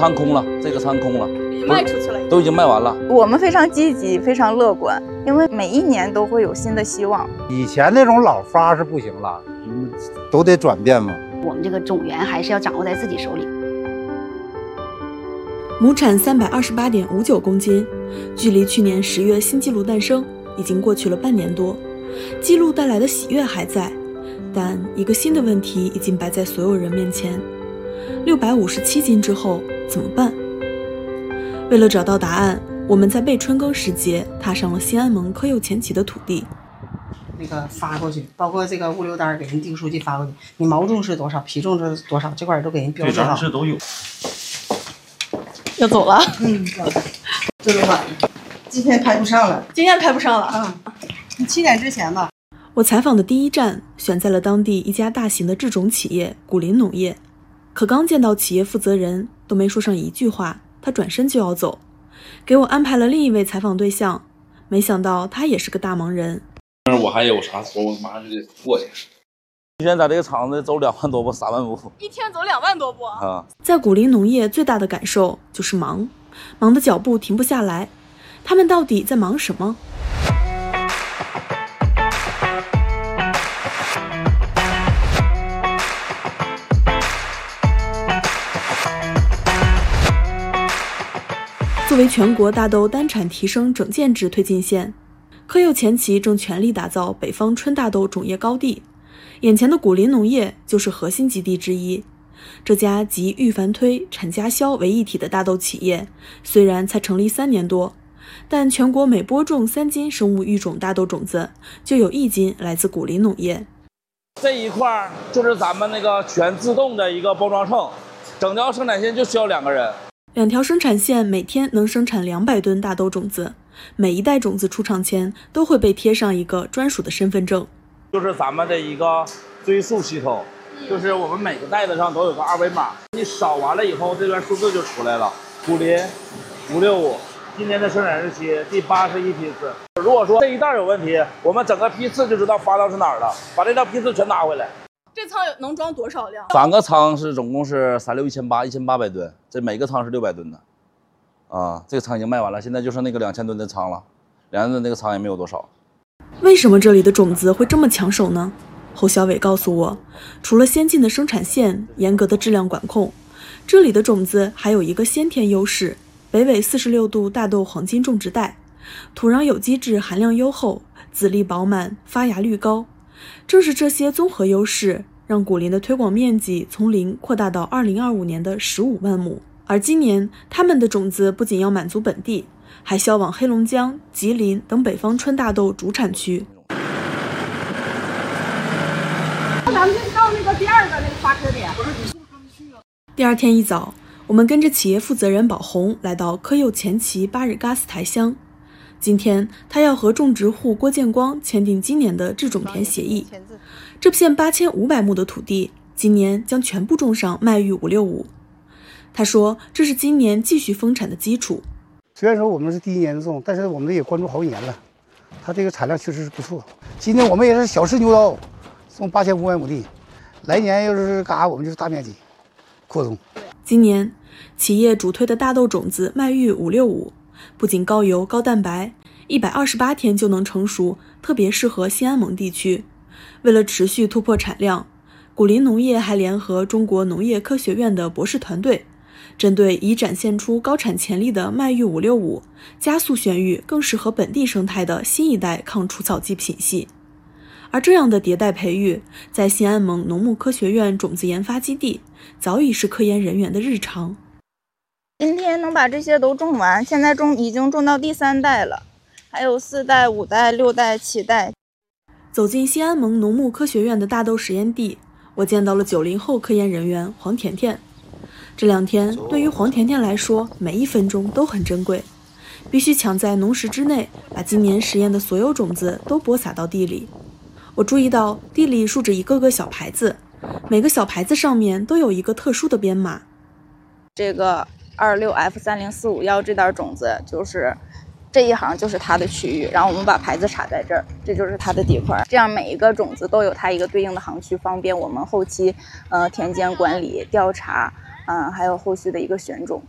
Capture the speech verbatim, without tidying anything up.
仓空了，这个仓空了， 已经卖出去了， 都已经卖完了。 我们非常积极，非常乐观，因为每一年都会有新的希望。 以前那种老发是不行了，嗯，都得转变嘛。 我们这个种源还是要掌握在自己手里。 亩产三百二十八点五九公斤，距离去年十月新纪录诞生已经过去了半年多。记录带来的喜悦还在，但一个新的问题已经摆在所有人面前：六百五十七斤之后怎么办？为了找到答案，我们在备春耕时节踏上了新安盟科幼前期的土地。 那个发过去，包括这个物流单给人订书机发过去，你毛重是多少，皮重是多少，这块都给人标记好。 这都有。 要走了。 嗯，这个晚，今天排不上了， 今天排不上了啊。你七点之前吧。 我采访的第一站选在了当地一家大型的制种企业古林农业，可刚见到企业负责人，都没说上一句话，他转身就要走，给我安排了另一位采访对象。没想到他也是个大忙人。 但是我还有啥活，我马上就得过去。 一天在这个厂子走两万多步，三万步。 一天走两万多步啊！ 在古林农业最大的感受就是忙，忙的脚步停不下来。他们到底在忙什么？作为全国大豆单产提升整建制推进县，科幼前期正全力打造北方春大豆种业高地。眼前的古林农业就是核心基地之一。这家集育繁推、产加销为一体的大豆企业，虽然才成立三年多，但全国每播种三斤生物育种大豆种子，就有一斤来自古林农业。 这一块就是咱们那个全自动的一个包装秤，整条生产线就需要两个人。 两条生产线每天能生产两百吨大豆种子，每一袋种子出厂前都会被贴上一个专属的身份证。 就是咱们的一个追溯系统，就是我们每个袋子上都有个二维码，你扫完了以后，这段数字就出来了。古林五六五，今年的生产日期第八十一批次。如果说这一袋有问题，我们整个批次就知道发到是哪儿了，把这套批次全拿回来。 这仓能装多少辆？ 三个仓是总共是三六一千八，一千八百吨，这每个仓是六百吨的。啊，这个仓已经卖完了，现在就是那个两千吨的仓了，两千吨那个仓也没有多少。 为什么这里的种子会这么抢手呢？侯小伟告诉我，除了先进的生产线、严格的质量管控，这里的种子还有一个先天优势：北纬四十六度大豆黄金种植带，土壤有机质含量优厚，籽粒饱满，发芽率高。正是这些综合优势，让古林的推广面积从零扩大到二零二五年的十五万亩。而今年，他们的种子不仅要满足本地，还销往黑龙江、吉林等北方春大豆主产区。 咱们就到那个第二个那个发车点。 第二天一早，我们跟着企业负责人宝红来到科幼前期巴日嘎斯台乡。今天，他要和种植户郭建光签订今年的制种田协议。这片八千五百亩的土地，今年将全部种上麦玉五六五。他说，这是今年继续丰产的基础。 虽然说我们是第一年种，但是我们也关注好几年了，它这个产量确实是不错。今年我们也是小试牛刀，种八千五百亩地，来年要是嘎，我们就是大面积扩种。 今年企业主推的大豆种子麦玉五六五，不仅高油高蛋白，一百二十八天就能成熟，特别适合新安盟地区。为了持续突破产量，古林农业还联合中国农业科学院的博士团队，针对已展现出高产潜力的麦玉五六五，加速选育更适合本地生态的新一代抗除草剂品系。而这样的迭代培育，在新安盟农牧科学院种子研发基地，早已是科研人员的日常。 今天能把这些都种完，现在种已经种到第三代了，还有四代、五代、六代、七代。 走进新安盟农牧科学院的大豆实验地，我见到了九零后科研人员黄甜甜。这两天对于黄甜甜来说，每一分钟都很珍贵，必须抢在农时之内把今年实验的所有种子都播撒到地里。我注意到地里竖着一个个小牌子，每个小牌子上面都有一个特殊的编码。 这个二六 F 三零四五幺这袋种子就是这一行就是它的区域，然后我们把牌子插在这儿，这就是它的地块。这样每一个种子都有它一个对应的行区，方便我们后期呃田间管理、调查，嗯、呃，还有后续的一个选种。